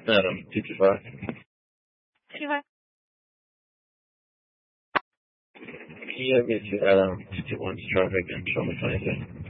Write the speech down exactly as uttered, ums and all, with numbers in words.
Adam, two two five. two five. Can you get me to Adam two two one traffic and show me twenty-six?